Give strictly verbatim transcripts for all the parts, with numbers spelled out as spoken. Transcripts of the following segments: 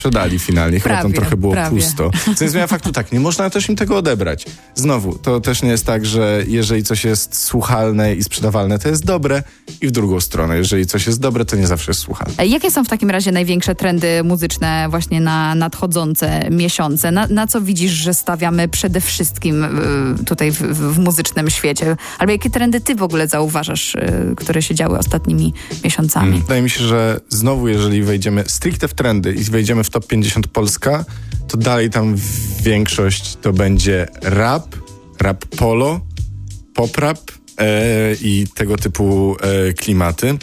sprzedali finalnie, chyba prawie, tam trochę było prawie. pusto. Co nie zmienia faktu, tak, nie można też im tego odebrać. Znowu, to też nie jest tak, że jeżeli coś jest słuchalne i sprzedawalne, to jest dobre i w drugą stronę, jeżeli coś jest dobre, to nie zawsze jest słuchalne. Jakie są w takim razie największe trendy muzyczne właśnie na nadchodzące miesiące? Na, na co widzisz, że stawiamy przede wszystkim y, tutaj w, w, w muzycznym świecie? Albo jakie trendy ty w ogóle zauważasz, y, które się działy ostatnimi miesiącami? Hmm. Wydaje mi się, że znowu, jeżeli wejdziemy stricte w trendy i wejdziemy w top pięćdziesiąt Polska, to dalej tam większość to będzie rap, rap polo, pop rap e, i tego typu e, klimaty.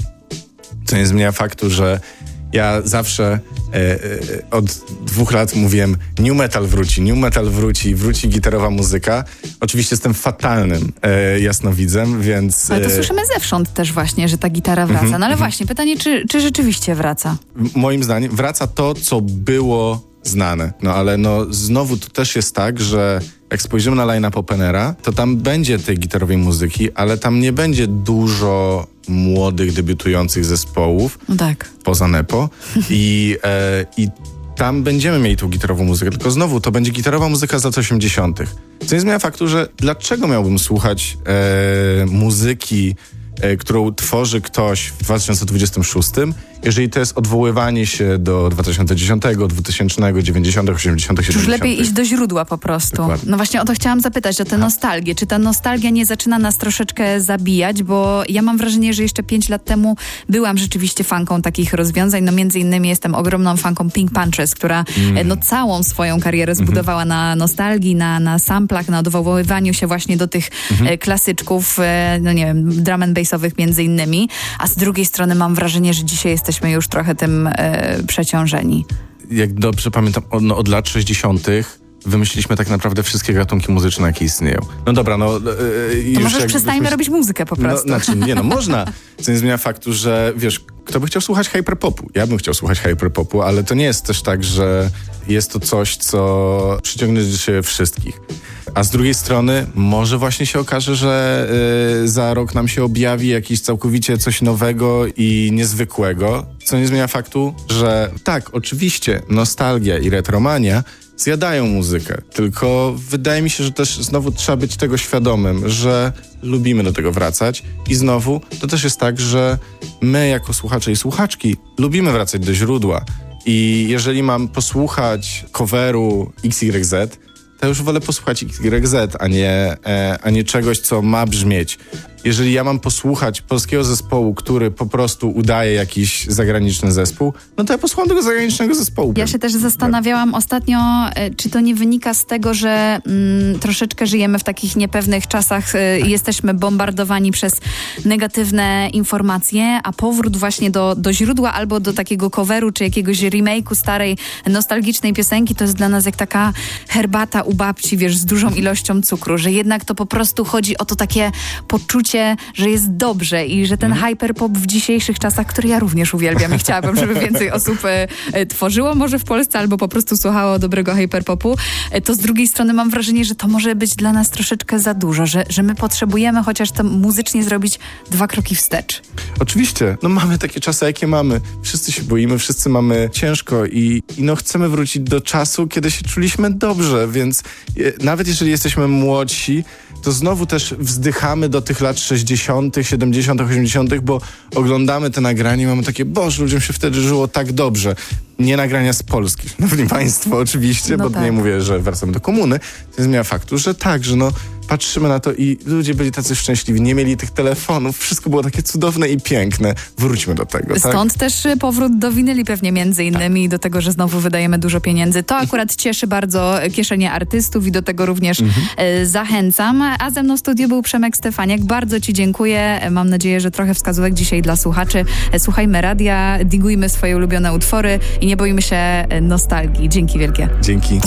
Co nie zmienia faktu, że ja zawsze e, e, od dwóch lat mówiłem, new metal wróci, new metal wróci, wróci gitarowa muzyka. Oczywiście jestem fatalnym e, jasnowidzem, więc... E, Ale to słyszymy zewsząd też właśnie, że ta gitara wraca. Mm-hmm, no ale mm-hmm. właśnie, pytanie, czy, czy rzeczywiście wraca? Moim zdaniem wraca to, co było znane. No ale no znowu to też jest tak, że jak spojrzymy na line-up Openera, to tam będzie tej gitarowej muzyki, ale tam nie będzie dużo młodych, debiutujących zespołów. No tak. Poza Nepo. I, e, I tam będziemy mieli tą gitarową muzykę, tylko znowu to będzie gitarowa muzyka z lat osiemdziesiątych. Co nie zmienia faktu, że dlaczego miałbym słuchać e, muzyki, e, którą tworzy ktoś w dwa tysiące dwudziestym szóstym, jeżeli to jest odwoływanie się do dwa tysiące dziesiątego, dwutysięcznego, dziewięćdziesiątych, osiemdziesiątych, Już siedemdziesiątych. lepiej iść do źródła po prostu. Dokładnie. No właśnie o to chciałam zapytać, o tę nostalgię. Czy ta nostalgia nie zaczyna nas troszeczkę zabijać? Bo ja mam wrażenie, że jeszcze pięć lat temu byłam rzeczywiście fanką takich rozwiązań. No między innymi jestem ogromną fanką Pink Punches, która mm. no całą swoją karierę zbudowała mm-hmm. na nostalgii, na, na samplach, na odwoływaniu się właśnie do tych mm-hmm. e, klasyczków, e, no nie wiem, drum and bassowych między innymi. A z drugiej strony mam wrażenie, że dzisiaj jesteśmy już trochę tym e, przeciążeni. Jak dobrze pamiętam, od, no, od lat sześćdziesiątych wymyśliliśmy tak naprawdę wszystkie gatunki muzyczne, jakie istnieją. No dobra, no... Yy, to może już przestajmy robić muzykę po prostu. No, znaczy, nie no, można. Co nie zmienia faktu, że wiesz, kto by chciał słuchać hyperpopu? Ja bym chciał słuchać hyperpopu, ale to nie jest też tak, że jest to coś, co przyciągnie do siebie wszystkich. A z drugiej strony może właśnie się okaże, że yy, za rok nam się objawi jakieś całkowicie coś nowego i niezwykłego, co nie zmienia faktu, że tak, oczywiście nostalgia i retromania zjadają muzykę, tylko wydaje mi się, że też znowu trzeba być tego świadomym, że lubimy do tego wracać i znowu to też jest tak, że my jako słuchacze i słuchaczki lubimy wracać do źródła i jeżeli mam posłuchać coveru X Y Z, to już wolę posłuchać X Y Z, a nie, e, a nie czegoś, co ma brzmieć. Jeżeli ja mam posłuchać polskiego zespołu, który po prostu udaje jakiś zagraniczny zespół, no to ja posłucham tego zagranicznego zespołu. Ja się też zastanawiałam ostatnio, czy to nie wynika z tego, że mm, troszeczkę żyjemy w takich niepewnych czasach y, i jesteśmy bombardowani przez negatywne informacje, a powrót właśnie do, do źródła albo do takiego coveru, czy jakiegoś remake'u starej, nostalgicznej piosenki, to jest dla nas jak taka herbata u babci, wiesz, z dużą ilością cukru, że jednak to po prostu chodzi o to takie poczucie, że jest dobrze i że ten mm. hyperpop w dzisiejszych czasach, który ja również uwielbiam i chciałabym, żeby więcej osób e, e, tworzyło może w Polsce albo po prostu słuchało dobrego hyperpopu, e, to z drugiej strony mam wrażenie, że to może być dla nas troszeczkę za dużo, że, że my potrzebujemy chociaż to muzycznie zrobić dwa kroki wstecz. Oczywiście, no mamy takie czasy, jakie mamy. Wszyscy się boimy, wszyscy mamy ciężko i, i no chcemy wrócić do czasu, kiedy się czuliśmy dobrze, więc e, nawet jeżeli jesteśmy młodsi, to znowu też wzdychamy do tych lat sześćdziesiątych, siedemdziesiątych, osiemdziesiątych, bo oglądamy te nagrania i mamy takie, Boże, ludziom się wtedy żyło tak dobrze. Nie nagrania z Polski, szanowni państwo, oczywiście, no bo tak. Nie mówię, że wracamy do komuny. To nie zmienia faktu, że tak, że no patrzymy na to i ludzie byli tacy szczęśliwi, nie mieli tych telefonów, wszystko było takie cudowne i piękne. Wróćmy do tego, Stąd tak? też powrót do winyli pewnie między innymi i do tego, że znowu wydajemy dużo pieniędzy. To akurat cieszy bardzo kieszenie artystów i do tego również mhm. e, zachęcam. A ze mną w studiu był Przemek Stefaniak. Bardzo ci dziękuję. Mam nadzieję, że trochę wskazówek dzisiaj dla słuchaczy. E, słuchajmy radia, digujmy swoje ulubione utwory i nie boimy się nostalgii. Dzięki wielkie. Dzięki.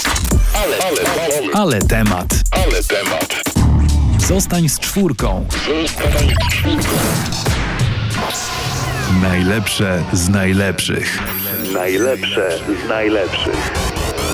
Ale, ale, ale, ale temat. Ale temat. Zostań z czwórką. Najlepsze z najlepszych. Najlepsze z najlepszych.